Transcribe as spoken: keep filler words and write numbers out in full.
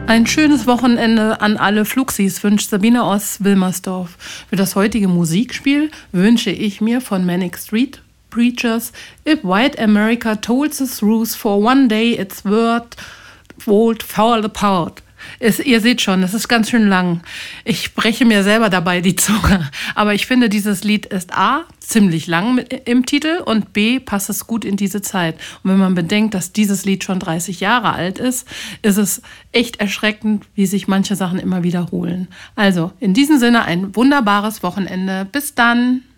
Ein schönes Wochenende an alle Fluxis wünscht Sabine aus Wilmersdorf. Für das heutige Musikspiel wünsche ich mir von Manic Street Preachers If White America told the truth for one day its word would fall apart. Es, ihr seht schon, es ist ganz schön lang. Ich breche mir selber dabei die Zunge. Aber ich finde, dieses Lied ist A, ziemlich lang mit, im Titel und B, passt es gut in diese Zeit. Und wenn man bedenkt, dass dieses Lied schon dreißig Jahre alt ist, ist es echt erschreckend, wie sich manche Sachen immer wiederholen. Also, in diesem Sinne ein wunderbares Wochenende. Bis dann!